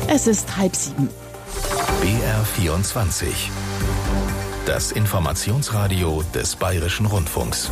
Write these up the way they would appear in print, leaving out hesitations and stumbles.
Es ist 6:30. BR24. Das Informationsradio des Bayerischen Rundfunks.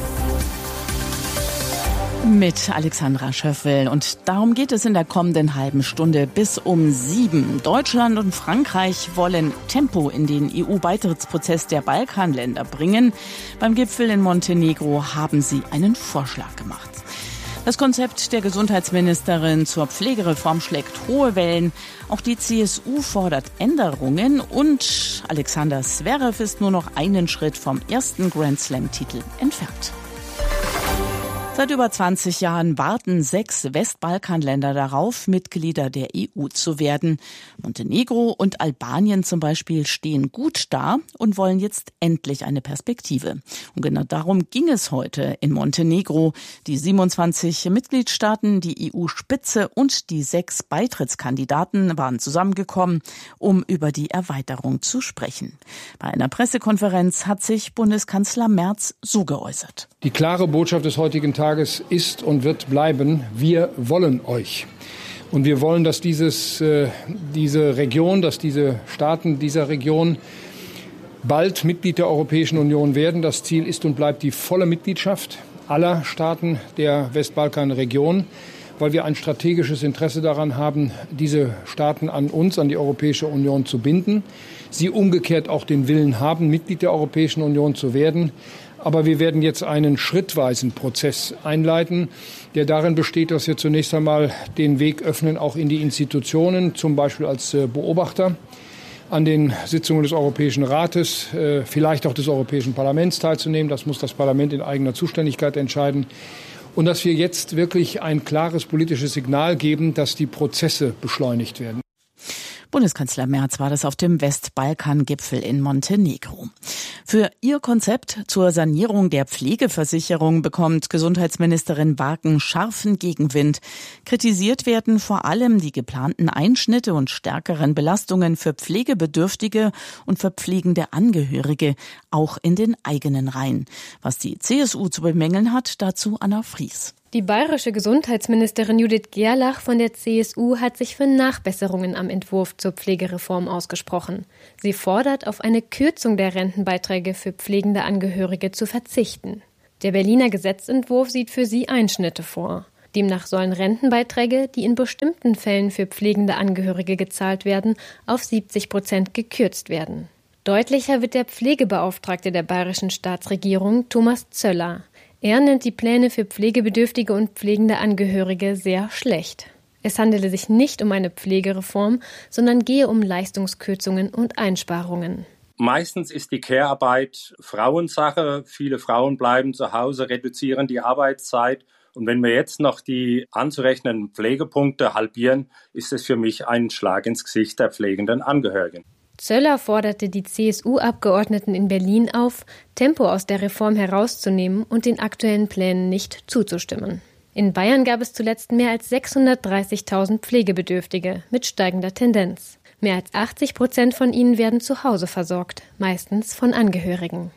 Mit Alexandra Schöffel. Und darum geht es in der kommenden halben Stunde bis um 7. Deutschland und Frankreich wollen Tempo in den EU-Beitrittsprozess der Balkanländer bringen. Beim Gipfel in Montenegro haben sie einen Vorschlag gemacht. Das Konzept der Gesundheitsministerin zur Pflegereform schlägt hohe Wellen. Auch die CSU fordert Änderungen und Alexander Zverev ist nur noch einen Schritt vom ersten Grand-Slam-Titel entfernt. Seit über 20 Jahren warten 6 Westbalkanländer darauf, Mitglieder der EU zu werden. Montenegro und Albanien zum Beispiel stehen gut da und wollen jetzt endlich eine Perspektive. Und genau darum ging es heute in Montenegro. Die 27 Mitgliedstaaten, die EU-Spitze und die 6 Beitrittskandidaten waren zusammengekommen, um über die Erweiterung zu sprechen. Bei einer Pressekonferenz hat sich Bundeskanzler Merz so geäußert. Die klare Botschaft des heutigen Tages ist und wird bleiben, wir wollen euch. Und wir wollen, dass diese Staaten dieser Region bald Mitglied der Europäischen Union werden. Das Ziel ist und bleibt die volle Mitgliedschaft aller Staaten der Westbalkanregion, weil wir ein strategisches Interesse daran haben, diese Staaten an uns, an die Europäische Union zu binden. Sie umgekehrt auch den Willen haben, Mitglied der Europäischen Union zu werden. Aber wir werden jetzt einen schrittweisen Prozess einleiten, der darin besteht, dass wir zunächst einmal den Weg öffnen, auch in die Institutionen, zum Beispiel als Beobachter an den Sitzungen des Europäischen Rates, vielleicht auch des Europäischen Parlaments teilzunehmen. Das muss das Parlament in eigener Zuständigkeit entscheiden. Und dass wir jetzt wirklich ein klares politisches Signal geben, dass die Prozesse beschleunigt werden. Bundeskanzler Merz war das auf dem Westbalkan-Gipfel in Montenegro. Für ihr Konzept zur Sanierung der Pflegeversicherung bekommt Gesundheitsministerin Waken scharfen Gegenwind. Kritisiert werden vor allem die geplanten Einschnitte und stärkeren Belastungen für Pflegebedürftige und für pflegende Angehörige, auch in den eigenen Reihen. Was die CSU zu bemängeln hat, dazu Anna Fries. Die bayerische Gesundheitsministerin Judith Gerlach von der CSU hat sich für Nachbesserungen am Entwurf zur Pflegereform ausgesprochen. Sie fordert, auf eine Kürzung der Rentenbeiträge für pflegende Angehörige zu verzichten. Der Berliner Gesetzentwurf sieht für sie Einschnitte vor. Demnach sollen Rentenbeiträge, die in bestimmten Fällen für pflegende Angehörige gezahlt werden, auf 70% gekürzt werden. Deutlicher wird der Pflegebeauftragte der bayerischen Staatsregierung, Thomas Zöller. Er nennt die Pläne für pflegebedürftige und pflegende Angehörige sehr schlecht. Es handele sich nicht um eine Pflegereform, sondern gehe um Leistungskürzungen und Einsparungen. Meistens ist die Care-Arbeit Frauensache. Viele Frauen bleiben zu Hause, reduzieren die Arbeitszeit. Und wenn wir jetzt noch die anzurechnenden Pflegepunkte halbieren, ist es für mich ein Schlag ins Gesicht der pflegenden Angehörigen. Zöller forderte die CSU-Abgeordneten in Berlin auf, Tempo aus der Reform herauszunehmen und den aktuellen Plänen nicht zuzustimmen. In Bayern gab es zuletzt mehr als 630.000 Pflegebedürftige mit steigender Tendenz. Mehr als 80% von ihnen werden zu Hause versorgt, meistens von Angehörigen.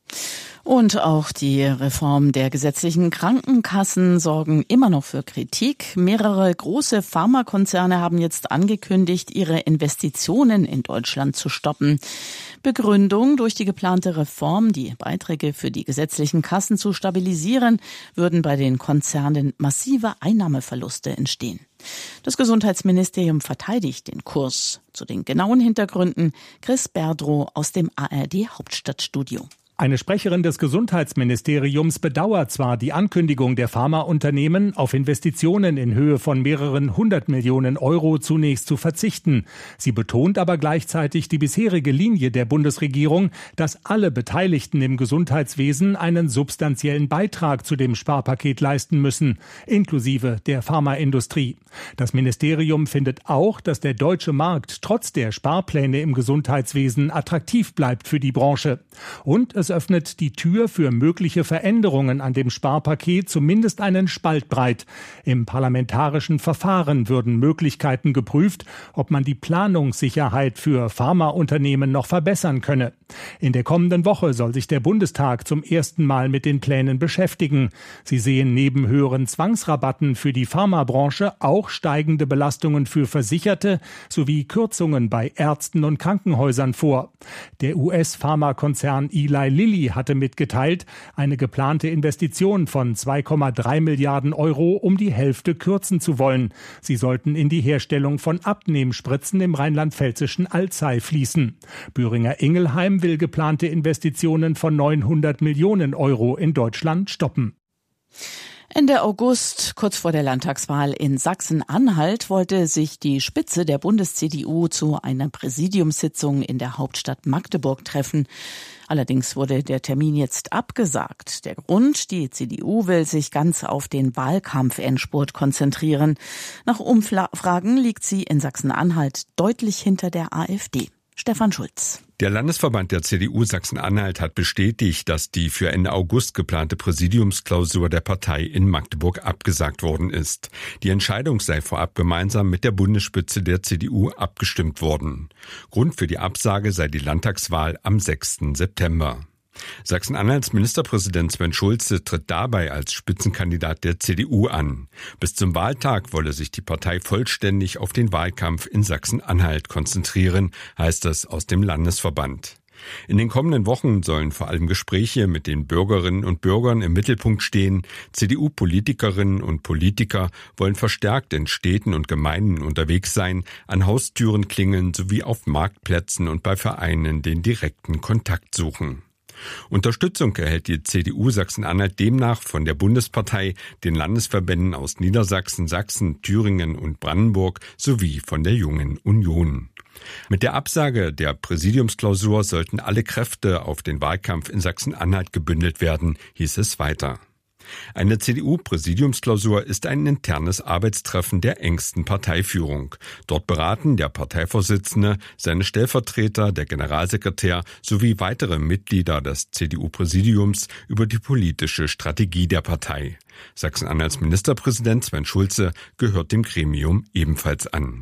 Und auch die Reform der gesetzlichen Krankenkassen sorgen immer noch für Kritik. Mehrere große Pharmakonzerne haben jetzt angekündigt, ihre Investitionen in Deutschland zu stoppen. Begründung: durch die geplante Reform, die Beiträge für die gesetzlichen Kassen zu stabilisieren, würden bei den Konzernen massive Einnahmeverluste entstehen. Das Gesundheitsministerium verteidigt den Kurs. Zu den genauen Hintergründen Chris Berdrow aus dem ARD Hauptstadtstudio. Eine Sprecherin des Gesundheitsministeriums bedauert zwar die Ankündigung der Pharmaunternehmen, auf Investitionen in Höhe von mehreren 100 Millionen Euro zunächst zu verzichten. Sie betont aber gleichzeitig die bisherige Linie der Bundesregierung, dass alle Beteiligten im Gesundheitswesen einen substanziellen Beitrag zu dem Sparpaket leisten müssen, inklusive der Pharmaindustrie. Das Ministerium findet auch, dass der deutsche Markt trotz der Sparpläne im Gesundheitswesen attraktiv bleibt für die Branche. Und es Das öffnet die Tür für mögliche Veränderungen an dem Sparpaket zumindest einen Spalt breit. Im parlamentarischen Verfahren würden Möglichkeiten geprüft, ob man die Planungssicherheit für Pharmaunternehmen noch verbessern könne. In der kommenden Woche soll sich der Bundestag zum ersten Mal mit den Plänen beschäftigen. Sie sehen neben höheren Zwangsrabatten für die Pharmabranche auch steigende Belastungen für Versicherte sowie Kürzungen bei Ärzten und Krankenhäusern vor. Der US-Pharmakonzern Eli Lilly hatte mitgeteilt, eine geplante Investition von 2,3 Milliarden Euro um die Hälfte kürzen zu wollen. Sie sollten in die Herstellung von Abnehmspritzen im rheinland-pfälzischen Alzey fließen. Boehringer Ingelheim will geplante Investitionen von 900 Millionen Euro in Deutschland stoppen. Ende August, kurz vor der Landtagswahl in Sachsen-Anhalt, wollte sich die Spitze der Bundes-CDU zu einer Präsidiumssitzung in der Hauptstadt Magdeburg treffen. Allerdings wurde der Termin jetzt abgesagt. Der Grund: die CDU will sich ganz auf den Wahlkampfendspurt konzentrieren. Nach Umfragen liegt sie in Sachsen-Anhalt deutlich hinter der AfD. Stefan Schulz. Der Landesverband der CDU Sachsen-Anhalt hat bestätigt, dass die für Ende August geplante Präsidiumsklausur der Partei in Magdeburg abgesagt worden ist. Die Entscheidung sei vorab gemeinsam mit der Bundesspitze der CDU abgestimmt worden. Grund für die Absage sei die Landtagswahl am 6. September. Sachsen-Anhalts Ministerpräsident Sven Schulze tritt dabei als Spitzenkandidat der CDU an. Bis zum Wahltag wolle sich die Partei vollständig auf den Wahlkampf in Sachsen-Anhalt konzentrieren, heißt es aus dem Landesverband. In den kommenden Wochen sollen vor allem Gespräche mit den Bürgerinnen und Bürgern im Mittelpunkt stehen. CDU-Politikerinnen und Politiker wollen verstärkt in Städten und Gemeinden unterwegs sein, an Haustüren klingeln sowie auf Marktplätzen und bei Vereinen den direkten Kontakt suchen. Unterstützung erhält die CDU Sachsen-Anhalt demnach von der Bundespartei, den Landesverbänden aus Niedersachsen, Sachsen, Thüringen und Brandenburg sowie von der Jungen Union. Mit der Absage der Präsidiumsklausur sollten alle Kräfte auf den Wahlkampf in Sachsen-Anhalt gebündelt werden, hieß es weiter. Eine CDU-Präsidiumsklausur ist ein internes Arbeitstreffen der engsten Parteiführung. Dort beraten der Parteivorsitzende, seine Stellvertreter, der Generalsekretär sowie weitere Mitglieder des CDU-Präsidiums über die politische Strategie der Partei. Sachsen-Anhalts Ministerpräsident Sven Schulze gehört dem Gremium ebenfalls an.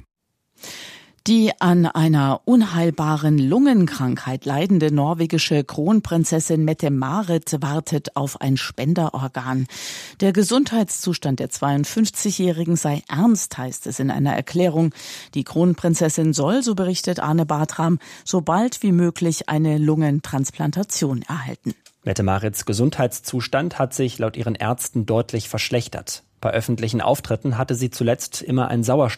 Die an einer unheilbaren Lungenkrankheit leidende norwegische Kronprinzessin Mette-Marit wartet auf ein Spenderorgan. Der Gesundheitszustand der 52-Jährigen sei ernst, heißt es in einer Erklärung. Die Kronprinzessin soll, so berichtet Arne Bartram, so bald wie möglich eine Lungentransplantation erhalten. Mette-Marits Gesundheitszustand hat sich laut ihren Ärzten deutlich verschlechtert. Bei öffentlichen Auftritten hatte sie zuletzt immer ein Sauerstoff